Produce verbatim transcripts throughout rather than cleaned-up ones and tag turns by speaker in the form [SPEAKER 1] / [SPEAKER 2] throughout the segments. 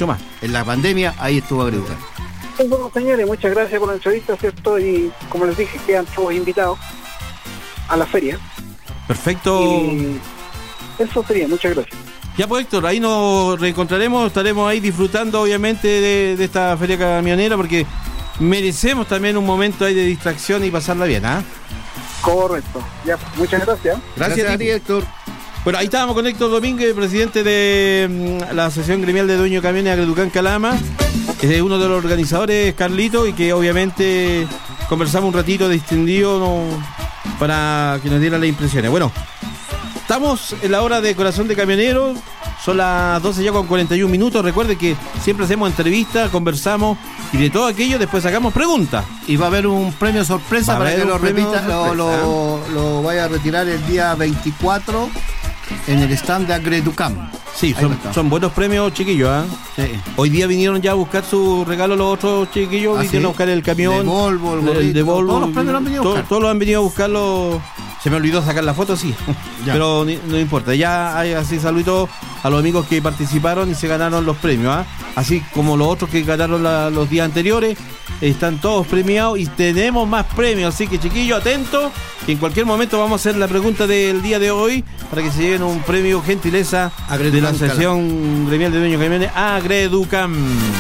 [SPEAKER 1] mucho más.
[SPEAKER 2] En la pandemia, ahí estuvo Agreducan.
[SPEAKER 3] Bueno, señores, muchas gracias por la entrevista, ¿cierto? Y como les dije, quedan todos invitados a la feria.
[SPEAKER 1] Perfecto.
[SPEAKER 3] Y eso sería, muchas gracias.
[SPEAKER 1] Ya pues, Héctor, ahí nos reencontraremos, estaremos ahí disfrutando obviamente de, de esta feria camionera, porque merecemos también un momento ahí de distracción y pasarla bien, ¿ah? ¿eh?
[SPEAKER 3] Correcto. Ya, pues, muchas gracias.
[SPEAKER 2] Gracias, gracias a ti, Héctor.
[SPEAKER 1] Bueno, ahí estábamos con Héctor Domínguez, presidente de mm, la Asociación Gremial de Dueños de Camiones Agreducan Calama, es uno de los organizadores, Carlito, y que obviamente conversamos un ratito distendido, ¿no?, para que nos dieran las impresiones. Bueno, estamos en la hora de Corazón de Camionero, son las doce ya con cuarenta y un minutos. Recuerde que siempre hacemos entrevistas, conversamos y de todo aquello después sacamos preguntas.
[SPEAKER 2] Y va a haber un premio sorpresa para que lo repita, lo, lo, lo vaya a retirar el día veinticuatro en el stand de Agreducan.
[SPEAKER 1] Sí, son, son buenos premios, chiquillos, ¿eh? Sí. Hoy día vinieron ya a buscar su regalo los otros chiquillos, ¿ah, vinieron sí? a buscar el camión,
[SPEAKER 2] de Volvo, el,
[SPEAKER 1] el de Volvo,
[SPEAKER 2] todos los premios lo han venido a buscar.
[SPEAKER 1] Todos, todos los han venido a buscarlo. Se me olvidó sacar la foto, sí, pero ni, no importa. Ya hay así saludos a los amigos que participaron y se ganaron los premios, ¿eh? Así como los otros que ganaron la, los días anteriores, están todos premiados y tenemos más premios. Así que, chiquillos, atentos, que en cualquier momento vamos a hacer la pregunta del día de hoy para que se lleven un premio gentileza Agreducan, de la Asociación Gremial de Dueños de Camiones Agreducan.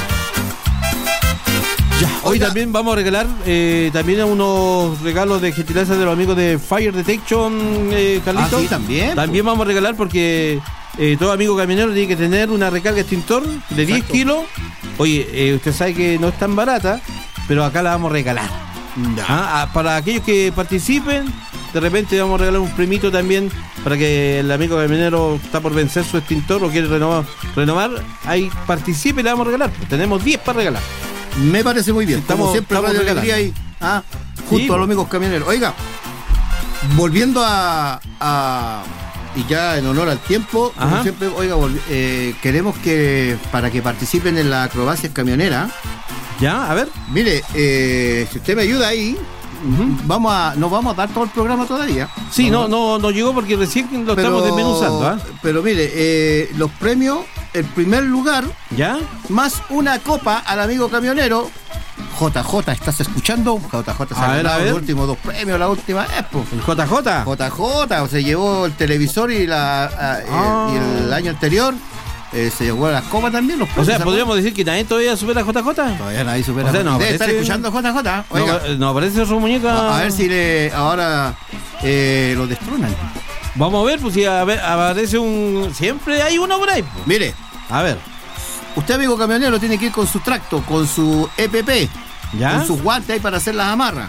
[SPEAKER 1] Ya, hoy Oiga. también vamos a regalar eh, también unos regalos de gentileza de los amigos de Fire Detection, eh, Carlito.
[SPEAKER 2] Ah, sí, también.
[SPEAKER 1] También pues. vamos a regalar porque eh, todo amigo camionero tiene que tener una recarga extintor de diez kilos. Oye, eh, usted sabe que no es tan barata, pero acá la vamos a regalar. Ah, para aquellos que participen, de repente vamos a regalar un premito también para que el amigo camionero está por vencer su extintor o quiere renovar, renovar ahí participe y le vamos a regalar. Pues tenemos diez para regalar.
[SPEAKER 2] Me parece muy bien.
[SPEAKER 1] Estamos,
[SPEAKER 2] como siempre,
[SPEAKER 1] estamos
[SPEAKER 2] Radio Alegría ahí, ah, junto sí, a los amigos camioneros. Oiga, volviendo a, a y ya en honor al tiempo, Ajá. como siempre, oiga, volvi, eh, queremos que para que participen en la acrobacia camionera.
[SPEAKER 1] Ya, a ver.
[SPEAKER 2] Mire, eh, si usted me ayuda ahí, uh-huh. vamos a, nos vamos a dar todo el programa todavía.
[SPEAKER 1] Sí, no, no, no llegó porque recién lo pero, estamos desmenuzando. ¿eh?
[SPEAKER 2] Pero mire, eh, los premios, el primer lugar,
[SPEAKER 1] ¿ya?
[SPEAKER 2] Más una copa al amigo camionero. J J, ¿estás escuchando? J J se ha ganado los últimos dos premios la última vez. Pues.
[SPEAKER 1] ¿El J J?
[SPEAKER 2] J J, se llevó el televisor y, la, a, ah. el, y el año anterior. Eh, se llevó las copas también. Los
[SPEAKER 1] o sea, podríamos decir que nadie todavía supera a J J.
[SPEAKER 2] Todavía nadie supera.
[SPEAKER 1] O sea, no,
[SPEAKER 2] debe
[SPEAKER 1] aparece...
[SPEAKER 2] estar escuchando a J J. Oiga,
[SPEAKER 1] no, no aparece su muñeca.
[SPEAKER 2] A, a ver si le ahora eh, lo destronan.
[SPEAKER 1] Vamos a ver, pues si a ver, aparece un. Siempre hay uno por ahí. Pues.
[SPEAKER 2] Mire,
[SPEAKER 1] a ver.
[SPEAKER 2] Usted, amigo camionero, tiene que ir con su tracto, con su E P P,
[SPEAKER 1] ¿ya?
[SPEAKER 2] Con sus guantes ahí para hacer las amarras.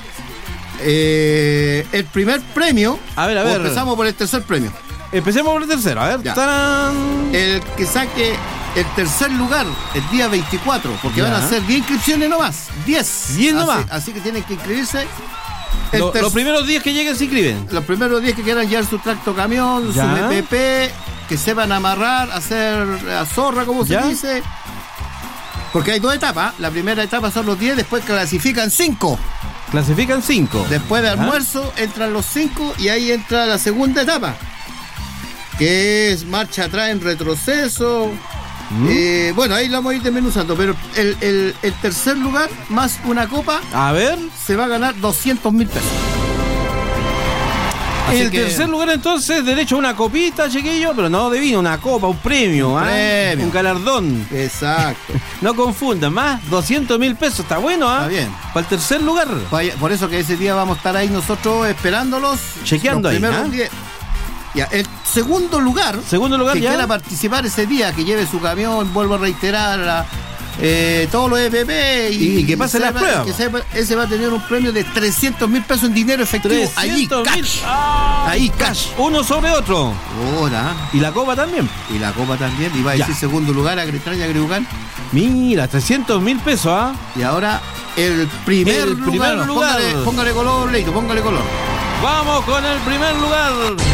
[SPEAKER 2] Eh, el primer premio.
[SPEAKER 1] A ver, a ver.
[SPEAKER 2] Empezamos por el tercer premio.
[SPEAKER 1] Empecemos por el tercero, a ver.
[SPEAKER 2] El que saque el tercer lugar el día veinticuatro, porque ya. van a ser diez inscripciones nomás. diez.
[SPEAKER 1] diez nomás.
[SPEAKER 2] Así, así que tienen que inscribirse.
[SPEAKER 1] Lo, ter- los primeros diez que lleguen se inscriben.
[SPEAKER 2] Los primeros diez que quieran llevar su tracto camión, ya. su E P P, que sepan amarrar, hacer a zorra, como ¿Ya? se dice. Porque hay dos etapas. La primera etapa son los diez, después clasifican cinco.
[SPEAKER 1] Clasifican cinco.
[SPEAKER 2] Después de almuerzo ¿Ah? entran los cinco y ahí entra la segunda etapa, que es marcha atrás en retroceso. ¿Mm? Eh, bueno, ahí lo vamos a ir desmenuzando, pero el, el, el tercer lugar más una copa,
[SPEAKER 1] a ver,
[SPEAKER 2] se va a ganar doscientos mil pesos.
[SPEAKER 1] Así el que... tercer lugar entonces, derecho a una copita, chiquillo, pero no de vino, una copa, un premio,
[SPEAKER 2] un,
[SPEAKER 1] ¿eh?
[SPEAKER 2] premio.
[SPEAKER 1] un galardón.
[SPEAKER 2] Exacto.
[SPEAKER 1] No confundan, más doscientos mil pesos, está bueno, ¿ah?
[SPEAKER 2] ¿eh? Está bien.
[SPEAKER 1] Para el tercer lugar.
[SPEAKER 2] Por eso que ese día vamos a estar ahí nosotros esperándolos.
[SPEAKER 1] Chequeando ahí, ¿ah?
[SPEAKER 2] diez. Ya, el segundo lugar,
[SPEAKER 1] segundo lugar
[SPEAKER 2] que
[SPEAKER 1] ya.
[SPEAKER 2] quiera participar ese día, que lleve su camión, vuelvo a reiterar, la, eh, todos los E P P y,
[SPEAKER 1] y que pase las pruebas.
[SPEAKER 2] Que sepa, ese va a tener un premio de trescientos mil pesos en dinero efectivo. Allí, cash.
[SPEAKER 1] ¡Ah!
[SPEAKER 2] Ahí, cash.
[SPEAKER 1] Uno sobre otro.
[SPEAKER 2] Hola.
[SPEAKER 1] Y la copa también.
[SPEAKER 2] Y la copa también. Y va a decir ya. segundo lugar a Gretraña Agreducan.
[SPEAKER 1] Mira, trescientos mil pesos, ¿ah?
[SPEAKER 2] ¿eh? Y ahora el primer
[SPEAKER 1] el
[SPEAKER 2] lugar.
[SPEAKER 1] Primer lugar.
[SPEAKER 2] Póngale, póngale color, Leito, póngale color.
[SPEAKER 1] Vamos con el primer lugar.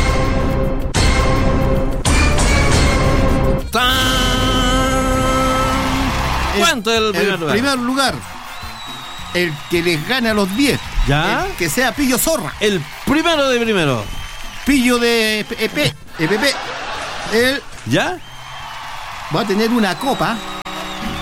[SPEAKER 1] ¿Cuánto es el primer
[SPEAKER 2] el
[SPEAKER 1] lugar?
[SPEAKER 2] primer lugar, el que les gane a los diez.
[SPEAKER 1] ¿Ya?
[SPEAKER 2] El que sea Pillo Zorra.
[SPEAKER 1] El primero de primero.
[SPEAKER 2] Pillo de E P, E P P. El
[SPEAKER 1] ¿Ya?
[SPEAKER 2] va a tener una copa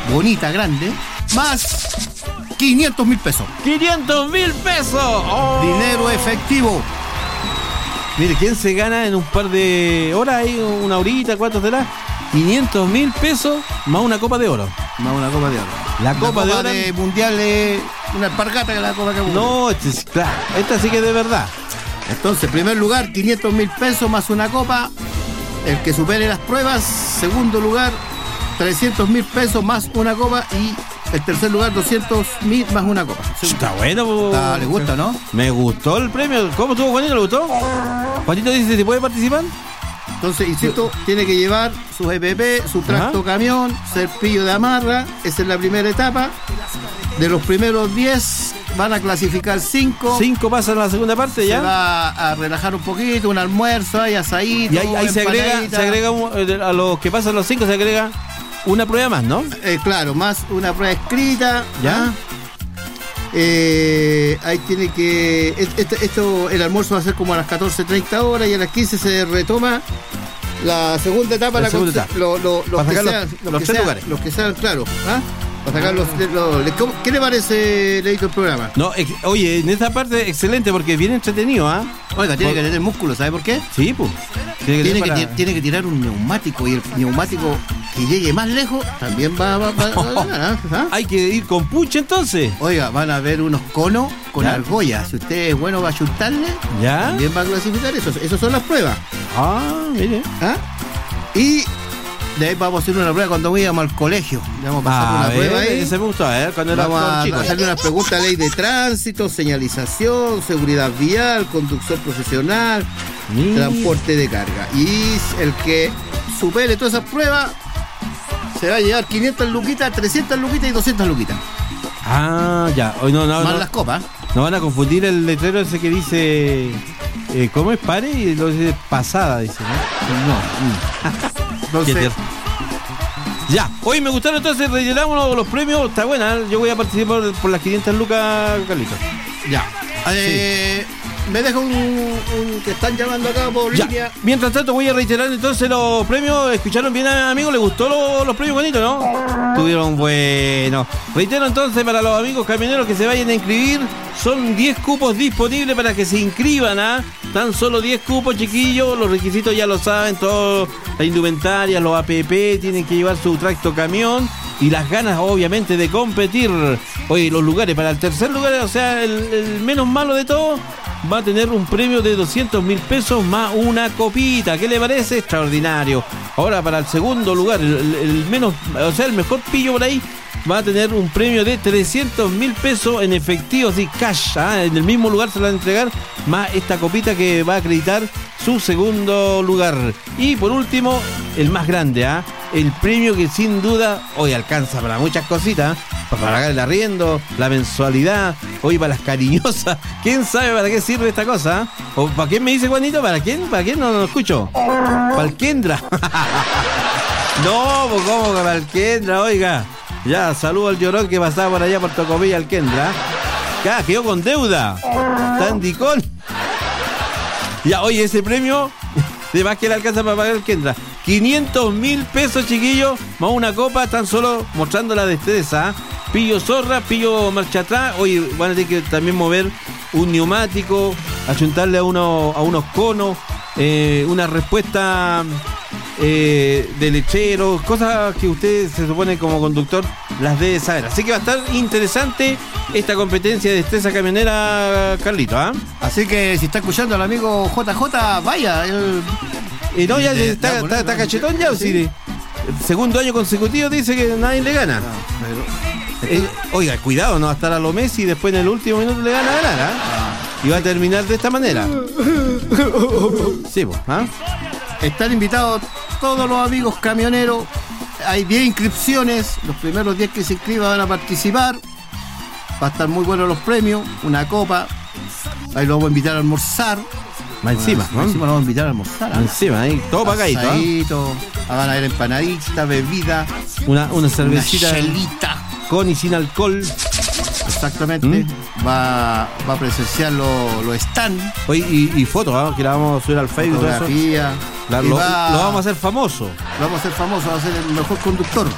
[SPEAKER 2] bonita, grande, más quinientos mil pesos.
[SPEAKER 1] ¡quinientos mil pesos! Oh.
[SPEAKER 2] Dinero efectivo.
[SPEAKER 1] Mire, ¿quién se gana en un par de horas ahí? Una horita, ¿cuánto será? quinientos mil pesos más una copa de oro.
[SPEAKER 2] Más una copa de oro.
[SPEAKER 1] La copa,
[SPEAKER 2] copa
[SPEAKER 1] de oro.
[SPEAKER 2] de mundial es una alpargata que la copa que
[SPEAKER 1] No, este es, claro, esta sí que es de verdad.
[SPEAKER 2] Entonces, primer lugar, quinientos mil pesos más una copa. El que supere las pruebas. Segundo lugar, trescientos mil pesos más una copa. Y el tercer lugar, doscientos mil más una copa.
[SPEAKER 1] Está bueno. Po.
[SPEAKER 2] Ah, ¿le gusta, no?
[SPEAKER 1] Me gustó el premio. ¿Cómo estuvo, Juanito? ¿Le gustó? Juanito dice, ¿se puede participar?
[SPEAKER 2] Entonces, insisto, tiene que llevar su E P P, su tracto Ajá. camión, cepillo de amarra. Esa es la primera etapa. De los primeros diez van a clasificar cinco.
[SPEAKER 1] cinco pasan a la segunda parte ya.
[SPEAKER 2] Se va a relajar un poquito, un almuerzo, hay asadito.
[SPEAKER 1] Y ahí, ahí se agrega, se agrega un, a los que pasan los cinco se agrega una prueba más, ¿no?
[SPEAKER 2] Eh, claro, más una prueba escrita.
[SPEAKER 1] ¿Ya?
[SPEAKER 2] ¿Ah? Eh, ahí tiene que... Esto, esto, el almuerzo va a ser como a las catorce treinta horas y a las quince se retoma la segunda etapa.
[SPEAKER 1] La
[SPEAKER 2] la
[SPEAKER 1] segunda etapa.
[SPEAKER 2] Lo, lo, los, que
[SPEAKER 1] sean,
[SPEAKER 2] los,
[SPEAKER 1] los,
[SPEAKER 2] que
[SPEAKER 1] tres
[SPEAKER 2] sean,
[SPEAKER 1] lugares.
[SPEAKER 2] Los que sean, claro. ¿Ah? Para sacar los, los, los, ¿qué le parece, Leito, el programa?
[SPEAKER 1] No, ex, oye, en esta parte excelente porque es bien entretenido, ¿ah?
[SPEAKER 2] ¿eh? Oiga, tiene por... que tener músculo, ¿sabe por qué?
[SPEAKER 1] Sí, pues.
[SPEAKER 2] Tiene que, tiene, que para... tiene que tirar un neumático y el neumático que llegue más lejos también va, va, va, va a ganar. ¿Ah?
[SPEAKER 1] Hay que ir con pucha entonces.
[SPEAKER 2] Oiga, van a ver unos conos con ¿Ya? argolla. Si usted es bueno va a chutarle,
[SPEAKER 1] ¿Ya?
[SPEAKER 2] también va a clasificar eso. Esas son las pruebas.
[SPEAKER 1] Ah, mire.
[SPEAKER 2] ¿Ah? Y de ahí vamos a hacer una prueba cuando vayamos al colegio. Le vamos a pasar
[SPEAKER 1] ah,
[SPEAKER 2] una prueba
[SPEAKER 1] ver,
[SPEAKER 2] ahí.
[SPEAKER 1] Ese me gustó, ¿eh? Cuando
[SPEAKER 2] vamos
[SPEAKER 1] era
[SPEAKER 2] a,
[SPEAKER 1] chico.
[SPEAKER 2] a hacerle unas preguntas, ley de tránsito, señalización, seguridad vial, conducción profesional, Mira. transporte de carga. Y el que supere todas esas pruebas se va a llevar quinientas luquitas, trescientas luquitas y doscientas luquitas.
[SPEAKER 1] Ah, ya. Hoy no, no,
[SPEAKER 2] Más
[SPEAKER 1] no,
[SPEAKER 2] las copas.
[SPEAKER 1] No van a confundir el letrero ese que dice eh, ¿cómo es? Pare y lo dice pasada, dice, ¿no? No. Entonces, ya, hoy me gustaron, entonces rellenamos los, los premios. Está buena, yo voy a participar por, por las quinientas lucas, Carlitos.
[SPEAKER 2] Ya. Eh, sí. Me deja un, un que están llamando acá por
[SPEAKER 1] ya.
[SPEAKER 2] línea.
[SPEAKER 1] Mientras tanto voy a reiterar entonces los premios. ¿Escucharon bien, amigos? ¿Les gustó los, los premios bonitos, no? Tuvieron bueno. Reitero entonces para los amigos camioneros que se vayan a inscribir. Son diez cupos disponibles para que se inscriban, ¿ah? Tan solo diez cupos, chiquillos. Los requisitos ya lo saben, toda la indumentaria, los A P P, tienen que llevar su tracto camión. Y las ganas, obviamente, de competir. Oye, los lugares, para el tercer lugar, o sea, el, el menos malo de todo, va a tener un premio de doscientos mil pesos más una copita. ¿Qué le parece? Extraordinario. Ahora, para el segundo lugar, el, el, el menos, o sea, el mejor pillo por ahí, va a tener un premio de trescientos mil pesos en efectivo, así cash, ¿ah? En el mismo lugar se la van a entregar, más esta copita que va a acreditar su segundo lugar. Y por último, el más grande, ¿ah? El premio que sin duda hoy alcanza para muchas cositas, para pagar el arriendo, la mensualidad, hoy para las cariñosas. ¿Quién sabe para qué sirve esta cosa? ¿O para quién me dice Juanito? ¿Para quién? ¿Para quién? No lo no escucho. Para el Kendra. No, pues cómo para el Kendra, oiga. Ya, saludo al llorón que pasaba por allá por Tocopilla al Kendra. Ya, quedó con deuda. Tandicón. Ya, oye, ese premio, de más que le alcanza para pagar el Kendra. quinientos mil pesos, chiquillos, más una copa, tan solo mostrando la destreza. Pillo zorra, pillo marcha atrás. Oye, van a tener que también mover un neumático, achuntarle a, uno, a unos conos, eh, una respuesta eh, de lechero, cosas que usted se supone como conductor las debe saber. Así que va a estar interesante esta competencia de destreza camionera, Carlito, ¿ah? ¿eh?
[SPEAKER 2] Así que si está escuchando al amigo J J, vaya. El...
[SPEAKER 1] Y no, ya de, está, está, está cachetón ya, sí. Sí. Segundo año consecutivo dice que nadie le gana. No, pero... eh, oiga, cuidado, no va a estar a lo Messi y después en el último minuto le gana a ganar, ¿ah? ¿eh? Y va a terminar de esta manera. Sí, pues, ¿ah? ¿eh?
[SPEAKER 2] Están invitados todos los amigos camioneros. Hay diez inscripciones. Los primeros diez que se inscriban van a participar. Va a estar muy buenos los premios. Una copa. Ahí lo vamos a invitar a almorzar.
[SPEAKER 1] Más encima,
[SPEAKER 2] ¿no? Encima lo vamos a invitar a almorzar. ¿eh?
[SPEAKER 1] Encima, ahí, todo pagadito.
[SPEAKER 2] Asadito, ¿eh? Van a ver empanadita, bebida.
[SPEAKER 1] Una, una cervecita.
[SPEAKER 2] Una chelita.
[SPEAKER 1] Con y sin alcohol.
[SPEAKER 2] Exactamente. ¿Mm? Va, va a presenciar los lo stand.
[SPEAKER 1] Oye, y, y fotos, ¿eh? Que la vamos a subir al Facebook.
[SPEAKER 2] Fotografía.
[SPEAKER 1] La, lo,
[SPEAKER 2] va,
[SPEAKER 1] lo vamos a hacer famoso.
[SPEAKER 2] Lo vamos a hacer famoso, va a ser el mejor conductor.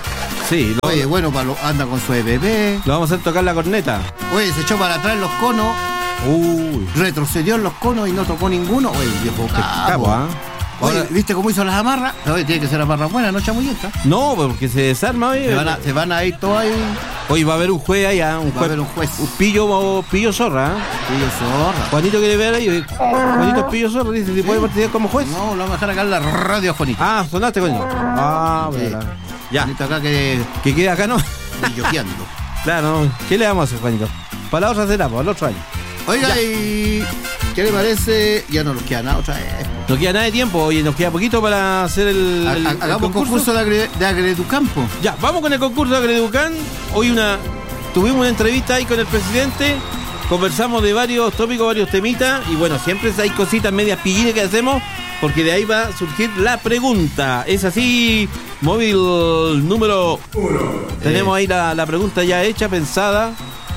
[SPEAKER 1] Sí. Lo,
[SPEAKER 2] Oye, bueno, para lo, anda con su E P P.
[SPEAKER 1] Lo vamos a hacer tocar la corneta.
[SPEAKER 2] Oye, se echó para atrás en los conos.
[SPEAKER 1] Uy.
[SPEAKER 2] Retrocedió en los conos y no tocó ninguno. Oye, viejo capo.
[SPEAKER 1] Capo, ¿ah?
[SPEAKER 2] Oye,
[SPEAKER 1] Ahora-
[SPEAKER 2] ¿viste cómo hizo las amarras? Oye, tiene que ser amarras buenas, no chamulletas.
[SPEAKER 1] No, porque se desarma hoy.
[SPEAKER 2] Se van a, se van a ir todos ahí.
[SPEAKER 1] Hoy va a haber un juez allá, un
[SPEAKER 2] Va a
[SPEAKER 1] juez.
[SPEAKER 2] haber un juez.
[SPEAKER 1] Un pillo, o pillo zorra. ¿eh?
[SPEAKER 2] Pillo zorra.
[SPEAKER 1] Juanito quiere ver ahí. Juanito es pillo zorra, dice, ¿se puede participar como juez?
[SPEAKER 2] No, lo vamos a dejar acá en la radio, Juanito.
[SPEAKER 1] Ah, sonaste, Juanito. Ah,
[SPEAKER 2] Sí.
[SPEAKER 1] verdad. Ya,
[SPEAKER 2] Juanito acá que
[SPEAKER 1] que quede acá, ¿no?
[SPEAKER 2] pilloteando.
[SPEAKER 1] Claro, ¿qué le vamos a hacer, Juanito? Para la otra será, para el otro año.
[SPEAKER 2] Oiga,
[SPEAKER 1] Ya.
[SPEAKER 2] y ¿qué le parece? Ya no nos queda nada otra vez.
[SPEAKER 1] No queda nada de tiempo, oye, nos queda poquito para hacer el,
[SPEAKER 2] Ha-
[SPEAKER 1] el-
[SPEAKER 2] ha-
[SPEAKER 1] el
[SPEAKER 2] Hagamos concurso de, agre, de Agreducampo.
[SPEAKER 1] Ya, vamos con el concurso de Agreducan. Hoy una tuvimos una entrevista ahí con el presidente, conversamos de varios tópicos, varios temitas, y bueno, siempre hay cositas medias pillines que hacemos, porque de ahí va a surgir la pregunta. Es así, móvil número uno. Tenemos ahí la, la pregunta ya hecha, pensada.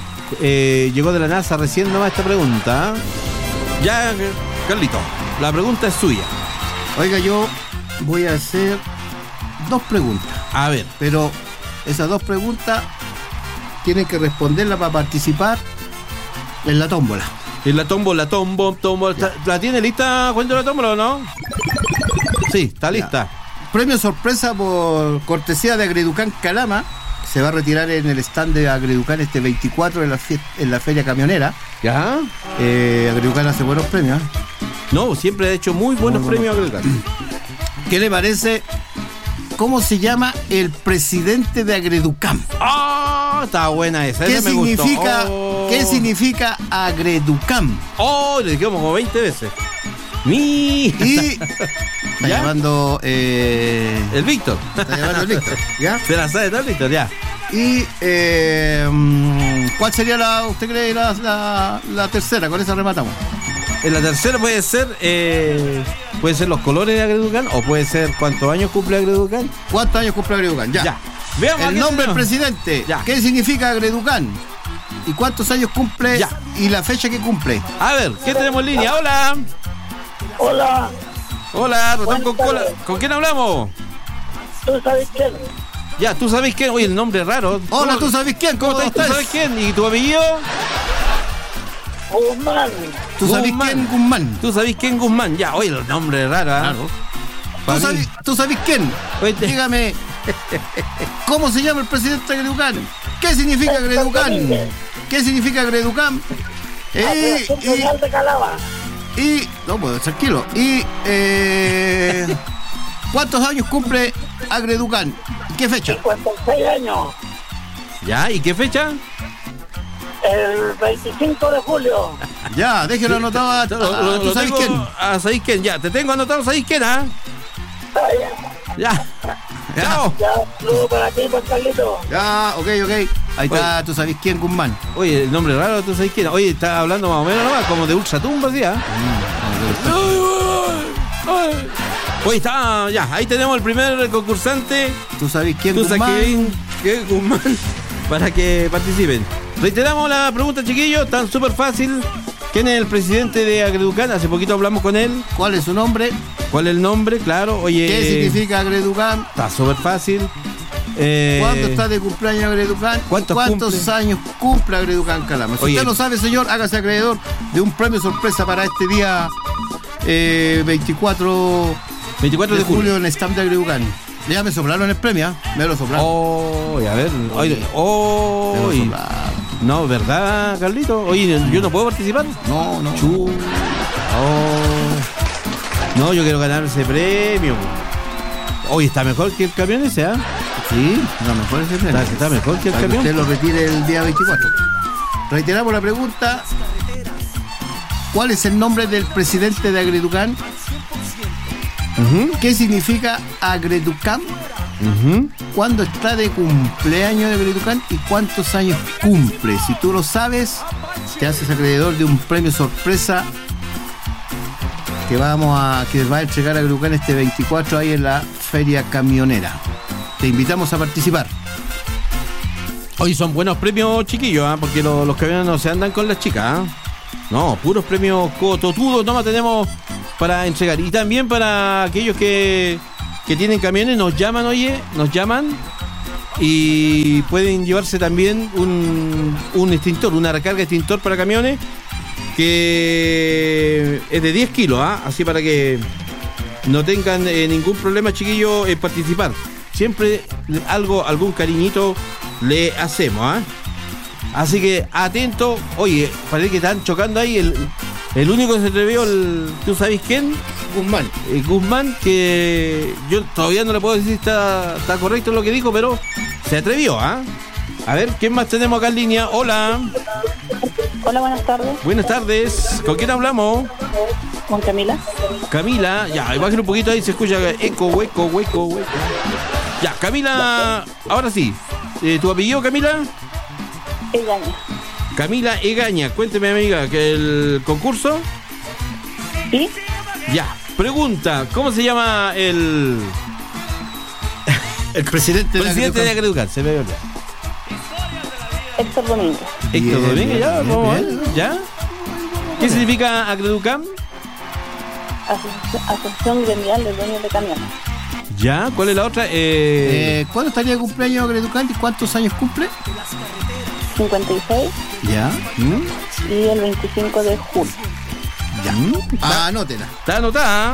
[SPEAKER 1] Eh, llegó de la NASA recién nomás esta pregunta. Ya, Carlito, la pregunta es suya.
[SPEAKER 2] Oiga, yo voy a hacer dos preguntas,
[SPEAKER 1] A ver,
[SPEAKER 2] pero esas dos preguntas tienen que responderlas para participar en la tómbola.
[SPEAKER 1] en la tómbola, tombo, tombo, ¿la, ¿la tiene lista, cuento la tómbola o no? Sí, está lista.
[SPEAKER 2] Premio sorpresa por cortesía de Agreducan Calama. Se va a retirar en el stand de Agreducan este veinticuatro en la, fie- en la feria camionera.
[SPEAKER 1] ¿Ya?
[SPEAKER 2] Eh, Agreducan hace buenos premios. ¿eh?
[SPEAKER 1] No, siempre ha hecho muy buenos
[SPEAKER 2] Muy
[SPEAKER 1] premios a Agreducan.
[SPEAKER 2] ¿Qué le parece? ¿Cómo se llama el presidente de Agreducan?
[SPEAKER 1] ¡Ah! Está buena esa,
[SPEAKER 2] ¿Qué
[SPEAKER 1] esa me gustó.
[SPEAKER 2] significa,
[SPEAKER 1] Oh.
[SPEAKER 2] ¿Qué significa Agreducan?
[SPEAKER 1] ¡Oh! Le dijimos como veinte veces. ¡Mi!
[SPEAKER 2] Y está
[SPEAKER 1] ¿Ya?
[SPEAKER 2] llamando eh,
[SPEAKER 1] El Víctor.
[SPEAKER 2] está llamando el Víctor, ¿ya?
[SPEAKER 1] Se la sabe todo el Víctor, ya.
[SPEAKER 2] Y eh, mm, ¿cuál sería la, usted cree la, la, la tercera? Con esa rematamos.
[SPEAKER 1] En la tercera puede ser, eh, puede ser los colores de Agreducan, o puede ser cuántos años cumple Agreducan.
[SPEAKER 2] ¿Cuántos años cumple Agreducan? Ya.
[SPEAKER 1] Ya. Veamos
[SPEAKER 2] El
[SPEAKER 1] aquí
[SPEAKER 2] nombre del
[SPEAKER 1] tenemos.
[SPEAKER 2] presidente.
[SPEAKER 1] Ya.
[SPEAKER 2] ¿Qué significa Agreducan? ¿Y cuántos años cumple?
[SPEAKER 1] Ya.
[SPEAKER 2] Y la fecha que cumple.
[SPEAKER 1] A ver, ¿qué tenemos en línea? Hola.
[SPEAKER 3] Hola,
[SPEAKER 1] Hola, ratón
[SPEAKER 3] Buenas
[SPEAKER 1] con cola.
[SPEAKER 3] tardes.
[SPEAKER 1] ¿Con quién hablamos?
[SPEAKER 3] ¿tú sabes quién?
[SPEAKER 1] Ya, ¿tú sabes quién? Oye, el nombre es raro.
[SPEAKER 2] Hola,
[SPEAKER 1] ¿Cómo-
[SPEAKER 2] ¿tú sabes quién? ¿Cómo,
[SPEAKER 1] ¿Cómo estás? ¿Tú sabes quién? ¿Y tu apellido?
[SPEAKER 3] Guzmán.
[SPEAKER 2] ¿Tú sabes
[SPEAKER 1] Guzmán.
[SPEAKER 2] quién? Guzmán.
[SPEAKER 1] ¿Tú sabes quién, Guzmán? Ya, oye, el nombre es raro, ¿ah?
[SPEAKER 2] Claro.
[SPEAKER 1] Para
[SPEAKER 2] ¿Tú
[SPEAKER 1] mí.
[SPEAKER 2] sabes, ¿Tú sabes quién?
[SPEAKER 1] Oye, te-
[SPEAKER 2] Dígame, ¿cómo se llama el presidente de Agreducan? ¿Qué significa
[SPEAKER 3] Héctor
[SPEAKER 2] Agreducan?
[SPEAKER 3] Domínguez.
[SPEAKER 2] ¿Qué significa Agreducan? Eh,
[SPEAKER 3] Asociación Regional de Calama.
[SPEAKER 2] y, y, no, pues tranquilo. Y, eh, ¿cuántos años cumple Agreducan? ¿Qué fecha?
[SPEAKER 3] cincuenta y seis años.
[SPEAKER 1] ¿Ya? ¿Y qué fecha?
[SPEAKER 3] El veinticinco de julio.
[SPEAKER 2] Ya, déjelo anotado. a- a-
[SPEAKER 1] Lo- lo-
[SPEAKER 2] ¿Tú
[SPEAKER 1] lo
[SPEAKER 2] sabes
[SPEAKER 1] tengo-
[SPEAKER 2] quién?
[SPEAKER 1] Ah, ¿sabéis quién? Ya, te tengo anotado, ¿sabéis quién? ¿Ah? Ya.
[SPEAKER 2] Ya.
[SPEAKER 1] Chao.
[SPEAKER 3] Ya, saludo para ti, pues, Carlito.
[SPEAKER 2] Ya, ok, ok. Ahí está, tú sabes quién, Guzmán.
[SPEAKER 1] Oye, el nombre raro, ¿tú sabes quién? Oye, está hablando más o menos nomás, como de Ultratumba, ¿sí? ¿Ah? Oye, está, ya, ahí tenemos el primer concursante.
[SPEAKER 2] ¿Tú sabes quién,
[SPEAKER 1] Tú sabes
[SPEAKER 2] Guzmán?
[SPEAKER 1] quién, que es Guzmán, para que participen. Reiteramos la pregunta, chiquillos, tan súper fácil. ¿Quién es el presidente de Agreducan? Hace poquito hablamos con él.
[SPEAKER 2] ¿Cuál es su nombre?
[SPEAKER 1] ¿Cuál es el nombre? Claro, oye.
[SPEAKER 2] ¿Qué significa Agreducan?
[SPEAKER 1] Está súper fácil. Eh,
[SPEAKER 2] ¿Cuándo está de cumpleaños Agreducan?
[SPEAKER 1] ¿Cuántos
[SPEAKER 2] ¿Cuántos
[SPEAKER 1] cumple?
[SPEAKER 2] años cumple Agreducan Calama? Si
[SPEAKER 1] Oye.
[SPEAKER 2] usted lo sabe, señor, hágase acreedor de un premio sorpresa para este día eh, veinticuatro
[SPEAKER 1] veinticuatro
[SPEAKER 2] de
[SPEAKER 1] de julio.
[SPEAKER 2] julio en el stand de Agreducan. Ya me soplaron el premio, ¿ah? Me lo soplaron.
[SPEAKER 1] Oh, a ver. Oye, oh,
[SPEAKER 2] me lo
[SPEAKER 1] y-
[SPEAKER 2] soplaron.
[SPEAKER 1] no, ¿verdad, Carlito? Oye, yo no puedo participar.
[SPEAKER 2] No, no.
[SPEAKER 1] Chu. Oh. No, yo quiero ganar ese premio. Oye, está mejor que el camión ese, ¿ah?
[SPEAKER 2] Sí, no, mejor ese premio.
[SPEAKER 1] Está, está mejor que el
[SPEAKER 2] Para que
[SPEAKER 1] camión.
[SPEAKER 2] usted lo retire el día veinticuatro. Reiteramos la pregunta. ¿Cuál es el nombre del presidente de Agreducan?
[SPEAKER 1] Ujú,
[SPEAKER 2] ¿Qué significa Agreducan?
[SPEAKER 1] ujú.
[SPEAKER 2] ¿Cuándo está de cumpleaños de Agreducan? ¿Y cuántos años cumple? Si tú lo sabes, te haces acreedor de un premio sorpresa que vamos a que va a entregar a Agreducan este veinticuatro ahí en la feria camionera. Te invitamos a participar.
[SPEAKER 1] Hoy son buenos premios, chiquillos, ¿ah? Porque lo- los camiones no se andan con las chicas, ¿ah? No, puros premios cototudos nomás tenemos para entregar. Y también para aquellos que, que tienen camiones, nos llaman, oye, nos llaman y pueden llevarse también un, un extintor, una recarga extintor para camiones que es de diez kilos, ¿ah? Así para que no tengan eh, ningún problema, chiquillos, en participar. Siempre algo, algún cariñito le hacemos, ¿ah? Así que atento. Oye, parece que están chocando ahí el, el único que se atrevió, el, ¿tú sabes quién?
[SPEAKER 2] Guzmán.
[SPEAKER 1] Eh, Guzmán, que yo todavía no le puedo decir si está, está correcto lo que dijo, pero se atrevió, ¿ah? A ver, ¿quién más tenemos acá en línea? Hola.
[SPEAKER 4] Hola, buenas tardes.
[SPEAKER 1] Buenas tardes. ¿Con quién hablamos?
[SPEAKER 4] Con Camila.
[SPEAKER 1] Camila, ya, bajen un poquito ahí, se escucha eco, hueco, hueco, hueco. Ya, Camila, ahora sí. Eh, ¿Tu apellido, Camila?
[SPEAKER 4] Egaña.
[SPEAKER 1] Camila Egaña, cuénteme, amiga, que el concurso.
[SPEAKER 4] ¿Sí?
[SPEAKER 1] Ya, pregunta, ¿cómo se llama el
[SPEAKER 2] El presidente,
[SPEAKER 1] presidente de Agreducar? Se me olvidó.
[SPEAKER 4] Héctor Domínguez.
[SPEAKER 1] Héctor
[SPEAKER 2] Bien,
[SPEAKER 1] Domínguez, ya,
[SPEAKER 2] bien,
[SPEAKER 1] vamos a ver,
[SPEAKER 2] bien.
[SPEAKER 1] ¿ya? ¿Qué significa Agreducam?
[SPEAKER 4] Asociación, Asociación Gremial de Dueños de Camiones.
[SPEAKER 1] ¿Ya? ¿Cuál es la otra? Eh,
[SPEAKER 2] Eh, ¿Cuándo estaría de cumpleaños Agreducante? ¿Cuántos años cumple?
[SPEAKER 4] cincuenta y seis
[SPEAKER 2] Ya.
[SPEAKER 1] ¿Mm?
[SPEAKER 4] y el veinticinco de julio.
[SPEAKER 2] Ya.
[SPEAKER 1] ¿Mm?
[SPEAKER 2] Ah, anótela.
[SPEAKER 1] Está anotada.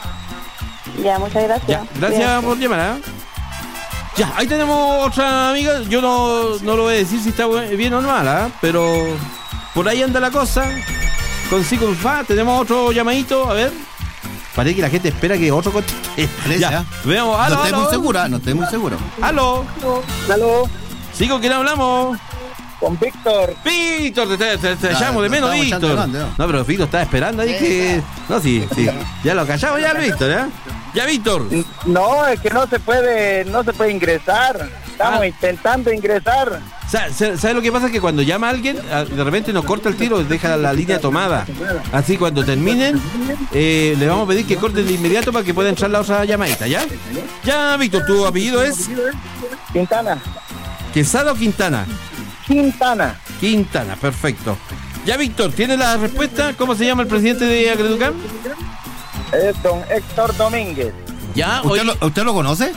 [SPEAKER 4] Ya, muchas gracias.
[SPEAKER 1] Ya, gracias
[SPEAKER 4] Cuídate.
[SPEAKER 1] por llamar. ¿eh? Ya, ahí tenemos otra amiga. Yo no, no lo voy a decir si está bu- bien o mala, ¿eh? Pero por ahí anda la cosa. Con sí, con fa. Tenemos otro llamadito. A ver. Parece que la gente espera que otro conteste.
[SPEAKER 2] Parece,
[SPEAKER 1] Ya,
[SPEAKER 2] ¿eh?
[SPEAKER 1] veamos.
[SPEAKER 2] No
[SPEAKER 1] Aló,
[SPEAKER 2] estoy muy
[SPEAKER 1] aló.
[SPEAKER 2] segura, no estoy muy seguro.
[SPEAKER 1] Aló.
[SPEAKER 3] Aló,
[SPEAKER 1] ¿Sí, con quién hablamos?
[SPEAKER 3] con Víctor.
[SPEAKER 1] Víctor, te, te, te, te
[SPEAKER 2] Ya,
[SPEAKER 1] llamo de
[SPEAKER 2] lo
[SPEAKER 1] menos,
[SPEAKER 2] estamos
[SPEAKER 1] Víctor.
[SPEAKER 2] echando de mano,
[SPEAKER 1] No, pero Víctor estaba esperando ahí que. No, sí, sí. Ya lo callamos ya, Víctor, ¿eh? Ya, Víctor.
[SPEAKER 3] No, es que no se puede, no se puede ingresar. Estamos
[SPEAKER 1] Ah.
[SPEAKER 3] intentando ingresar.
[SPEAKER 1] Sa- sa- ¿Sabes lo que pasa? Que cuando llama a alguien, a- de repente nos corta el tiro, deja la línea tomada. Así cuando terminen, eh, le vamos a pedir que corten de inmediato para que pueda entrar la otra llamadita, ¿ya? Ya, Víctor, ¿tu apellido es
[SPEAKER 3] Quintana.
[SPEAKER 1] Quesada o Quintana?
[SPEAKER 3] Quintana.
[SPEAKER 1] Quintana, perfecto. Ya, Víctor, ¿tiene la respuesta? ¿Cómo se llama el presidente de Agreducam?
[SPEAKER 3] Es don Héctor Domínguez.
[SPEAKER 1] Ya, hoy...
[SPEAKER 2] ¿Usted lo, ¿Usted lo conoce?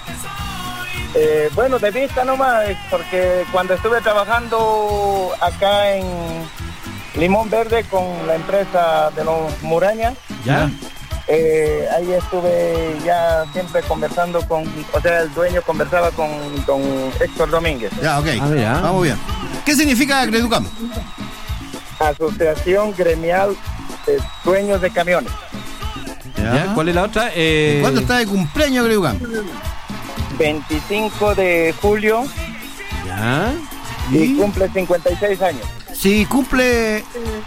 [SPEAKER 3] Eh, bueno, de vista nomás, porque cuando estuve trabajando acá en Limón Verde con la empresa de los Murañas,
[SPEAKER 1] ¿Ya?
[SPEAKER 3] eh, ahí estuve ya siempre conversando con, o sea, el dueño conversaba con don Héctor Domínguez.
[SPEAKER 2] Ya, ok.
[SPEAKER 1] A ver, ¿ah?
[SPEAKER 2] Vamos bien. ¿Qué significa Agreducam?
[SPEAKER 3] Asociación Gremial de Dueños de Camiones.
[SPEAKER 1] ¿Ya? ¿Cuál es la otra? Eh...
[SPEAKER 2] ¿Cuándo está de cumpleaños Agreducam?
[SPEAKER 3] veinticinco de julio
[SPEAKER 1] ¿Ya?
[SPEAKER 3] y cumple cincuenta y seis años.
[SPEAKER 2] Si cumple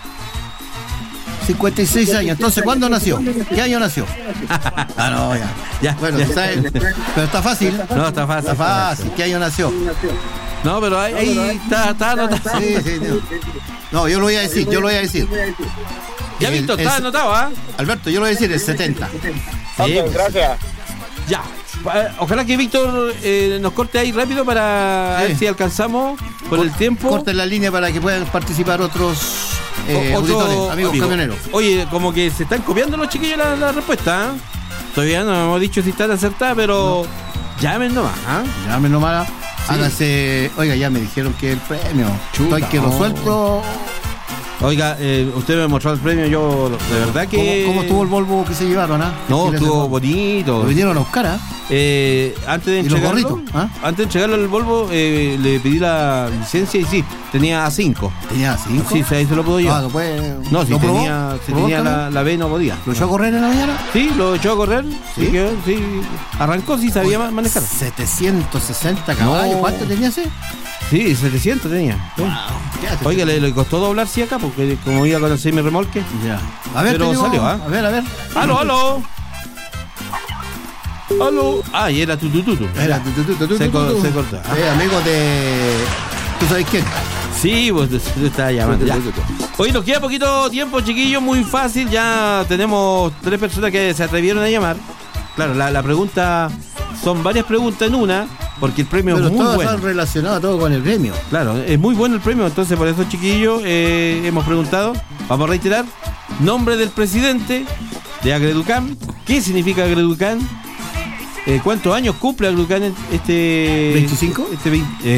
[SPEAKER 2] cincuenta y seis años, entonces ¿cuándo nació? ¿Qué año nació? Ah, no, ya.
[SPEAKER 1] Ya,
[SPEAKER 2] Bueno,
[SPEAKER 1] ya.
[SPEAKER 2] está- pero está fácil.
[SPEAKER 1] No, está fácil.
[SPEAKER 2] Está fácil. ¿Qué año nació?
[SPEAKER 1] No, pero ahí, ahí está, está anotado.
[SPEAKER 2] Sí, sí, no. No, yo lo voy a decir, yo lo voy a decir.
[SPEAKER 1] Ya,
[SPEAKER 2] El-
[SPEAKER 1] Víctor,
[SPEAKER 2] el-
[SPEAKER 1] está anotado, ¿ah?
[SPEAKER 2] Alberto, yo lo voy a decir, el setenta.
[SPEAKER 3] Ok,
[SPEAKER 1] Sí, pues.
[SPEAKER 3] gracias.
[SPEAKER 1] Ya. Pa- Ojalá que Víctor eh, nos corte ahí rápido para
[SPEAKER 2] Sí.
[SPEAKER 1] ver si alcanzamos por el tiempo.
[SPEAKER 2] Corten la línea para que puedan participar otros eh,
[SPEAKER 1] O- otro
[SPEAKER 2] auditores, amigos
[SPEAKER 1] amigo.
[SPEAKER 2] camioneros.
[SPEAKER 1] Oye, como que se están copiando los chiquillos la, la respuesta, ¿ah? Todavía no hemos dicho si están acertadas, pero llamen nomás, ¿ah?
[SPEAKER 2] Llamen nomás. Háganse. Oiga, ya me dijeron que el premio.
[SPEAKER 1] Chuta,
[SPEAKER 2] Estoy que lo
[SPEAKER 1] oh.
[SPEAKER 2] suelto.
[SPEAKER 1] Oiga, eh, usted me mostró el premio, yo de verdad que...
[SPEAKER 2] ¿Cómo, cómo estuvo el Volvo que se llevaron? Ah?
[SPEAKER 1] No,
[SPEAKER 2] ¿Qué les
[SPEAKER 1] estuvo
[SPEAKER 2] dejó?
[SPEAKER 1] bonito.
[SPEAKER 2] Lo vinieron a buscar, ¿ah?
[SPEAKER 1] Eh, antes de
[SPEAKER 2] ¿Y los
[SPEAKER 1] entregarlo,
[SPEAKER 2] gorritos? ¿Ah?
[SPEAKER 1] antes de entregarlo al Volvo, eh, le pedí la licencia y sí, tenía A cinco.
[SPEAKER 2] Tenía cinco.
[SPEAKER 1] Sí, ahí se lo puedo
[SPEAKER 2] Ah,
[SPEAKER 1] llevar.
[SPEAKER 2] no puede.
[SPEAKER 1] No, si
[SPEAKER 2] ¿Lo probó?
[SPEAKER 1] tenía, si
[SPEAKER 2] ¿Probó
[SPEAKER 1] tenía
[SPEAKER 2] el
[SPEAKER 1] la,
[SPEAKER 2] camión?
[SPEAKER 1] la B no podía.
[SPEAKER 2] ¿Lo echó a correr en la mañana?
[SPEAKER 1] Sí, lo echó a correr. Sí,
[SPEAKER 2] ¿Sí?
[SPEAKER 1] quedó, sí. Arrancó, sí, sabía ma- manejar.
[SPEAKER 2] setecientos sesenta caballos.
[SPEAKER 1] No.
[SPEAKER 2] ¿Cuánto tenía ese?
[SPEAKER 1] Sí, setecientos tenía. Sí.
[SPEAKER 2] Quédate.
[SPEAKER 1] Oiga, le, le costó doblar sí acá, porque como iba con el semi remolque.
[SPEAKER 2] Ya. A ver,
[SPEAKER 1] Pero
[SPEAKER 2] te digo,
[SPEAKER 1] salió, ¿ah?
[SPEAKER 2] A ver, a ver.
[SPEAKER 1] ¡Aló, aló! ¡Aló! Ah, y era tu tu tu tu.
[SPEAKER 2] Era, tu, tu, tu, tu, tu,
[SPEAKER 1] Se
[SPEAKER 2] tu,
[SPEAKER 1] co-
[SPEAKER 2] tu.
[SPEAKER 1] se cortó. Ah.
[SPEAKER 2] Eh, amigo de. ¿Tú sabes quién?
[SPEAKER 1] Sí, pues te estaba llamando. Ya. Hoy nos queda poquito tiempo, chiquillos, muy fácil. Ya tenemos tres personas que se atrevieron a llamar. Claro, la, la pregunta son varias preguntas en una, porque el premio
[SPEAKER 2] Pero
[SPEAKER 1] es muy
[SPEAKER 2] todos
[SPEAKER 1] bueno.
[SPEAKER 2] están relacionados todo con el premio.
[SPEAKER 1] Claro, es muy bueno el premio, entonces por eso, chiquillos, eh, hemos preguntado. Vamos a reiterar: nombre del presidente de Agreducam. ¿Qué significa Agreducam? Eh, ¿Cuántos años cumple Aglucan este...
[SPEAKER 2] ¿veinticinco?
[SPEAKER 1] Este, veinte,